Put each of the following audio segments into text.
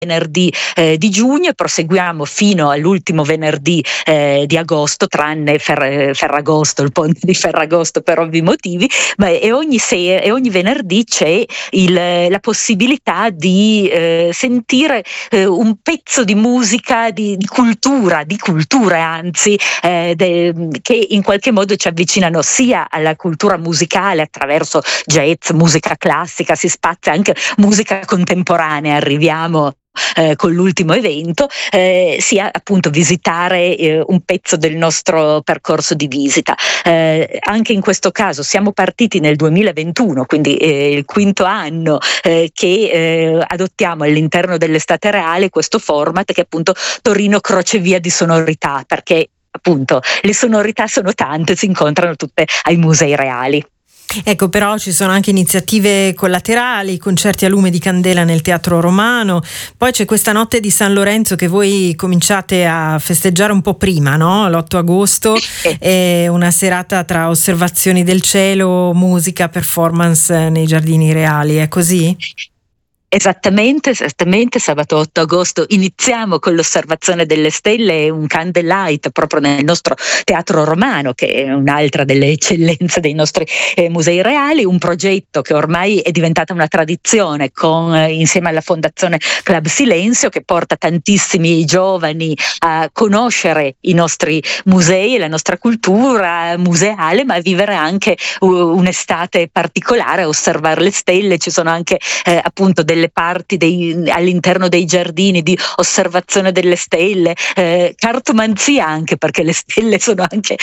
venerdì di giugno e proseguiamo fino all'ultimo venerdì di agosto, tranne Ferragosto, il ponte di Ferragosto per ovvi motivi, e ogni venerdì c'è la possibilità di sentire un pezzo di musica, di culture anzi, che in qualche modo ci avvicinano sia alla cultura musicale attraverso jazz, musica classica, si spazia anche musica contemporanea, arriviamo con l'ultimo evento, sia appunto visitare un pezzo del nostro percorso di visita. Anche in questo caso siamo partiti nel 2021, quindi il quinto anno che adottiamo all'interno dell'Estate Reale questo format che è appunto Torino crocevia di sonorità, perché appunto le sonorità sono tante, si incontrano tutte ai Musei Reali. Ecco, però ci sono anche iniziative collaterali, concerti a lume di candela nel Teatro Romano, poi c'è questa notte di San Lorenzo che voi cominciate a festeggiare un po' prima, no? L'8 agosto, è una serata tra osservazioni del cielo, musica, performance nei Giardini Reali, è così? Esattamente, sabato 8 agosto iniziamo con l'osservazione delle stelle e un candlelight proprio nel nostro Teatro Romano, che è un'altra delle eccellenze dei nostri musei reali, un progetto che ormai è diventata una tradizione insieme alla Fondazione Club Silenzio, che porta tantissimi giovani a conoscere i nostri musei e la nostra cultura museale, ma a vivere anche un'estate particolare, a osservare le stelle. Ci sono anche appunto delle parti all'interno dei giardini di osservazione delle stelle, cartomanzia anche, perché le stelle sono anche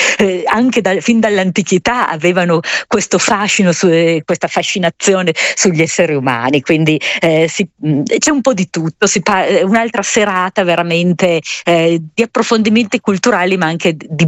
fin dall'antichità avevano questo fascino, questa fascinazione sugli esseri umani, quindi c'è un po' di tutto, un'altra serata veramente di approfondimenti culturali, ma anche di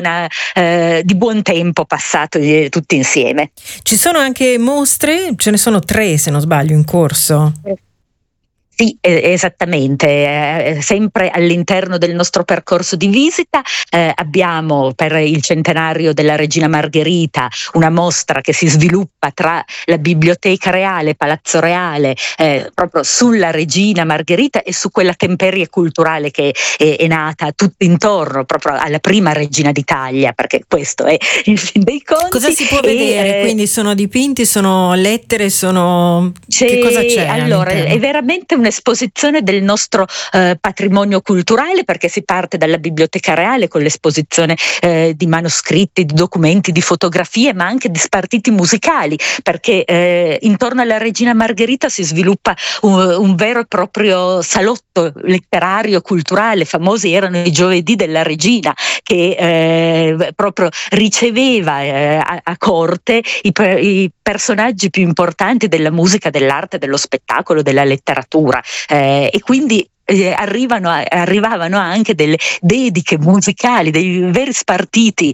buon tempo passato tutti insieme. Ci sono anche mostre, ce ne sono 3 se non sbaglio in corso. Sì, esattamente, sempre all'interno del nostro percorso di visita abbiamo per il centenario della Regina Margherita una mostra che si sviluppa tra la Biblioteca Reale, Palazzo Reale, proprio sulla Regina Margherita e su quella temperie culturale che è nata tutto intorno proprio alla prima Regina d'Italia, perché questo è il fin dei conti. Cosa si può vedere? Quindi sono dipinti, sono lettere, che cosa c'è? Allora, è veramente un'esposizione del nostro patrimonio culturale, perché si parte dalla Biblioteca Reale con l'esposizione di manoscritti, di documenti, di fotografie, ma anche di spartiti musicali, perché intorno alla Regina Margherita si sviluppa un vero e proprio salotto letterario culturale. Famosi erano i giovedì della Regina, che proprio riceveva a corte i personaggi più importanti della musica, dell'arte, dello spettacolo, della letteratura, e quindi arrivavano anche delle dediche musicali, dei veri spartiti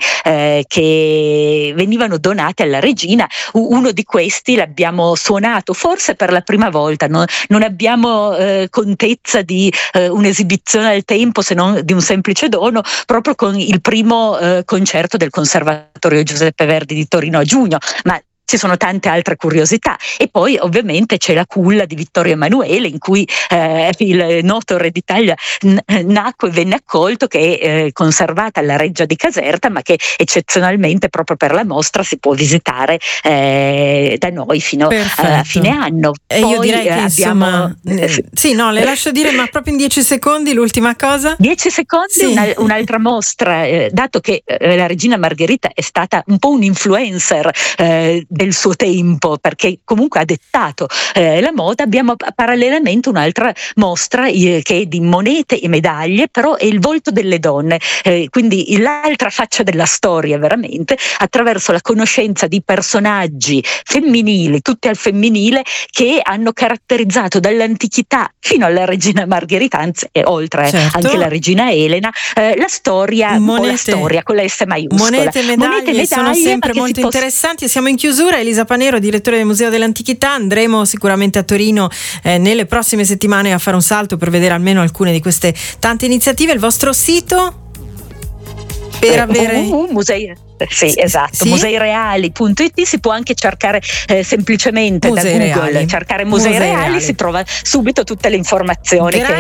che venivano donati alla regina. Uno di questi l'abbiamo suonato forse per la prima volta, non abbiamo contezza di un'esibizione al tempo, se non di un semplice dono, proprio con il primo concerto del Conservatorio Giuseppe Verdi di Torino a giugno, ma ci sono tante altre curiosità. E poi ovviamente c'è la culla di Vittorio Emanuele, in cui il noto re d'Italia nacque e venne accolto, che è conservata alla Reggia di Caserta, ma che eccezionalmente proprio per la mostra si può visitare da noi fino a fine anno. E io direi che abbiamo sì, no, le lascio dire, ma proprio in 10 secondi l'ultima cosa. 10 secondi, sì. Un'altra mostra, dato che la Regina Margherita è stata un po' un influencer del suo tempo, perché comunque ha dettato la moda, abbiamo parallelamente un'altra mostra che è di monete e medaglie, però è il volto delle donne, quindi l'altra faccia della storia, veramente, attraverso la conoscenza di personaggi femminili, tutti al femminile, che hanno caratterizzato dall'antichità fino alla Regina Margherita, anzi, e oltre anche la Regina Elena, la storia, la storia con la S maiuscola. Monete e medaglie sono sempre molto interessanti. Siamo in chiusura. Elisa Panero, direttore del Museo dell'Antichità. Andremo sicuramente a Torino nelle prossime settimane a fare un salto per vedere almeno alcune di queste tante iniziative. Il vostro sito per avere musei. Sì, esatto, sì? museireali.it. si può anche cercare semplicemente Musei da Google, cercare Musei Reali, si trova subito tutte le informazioni che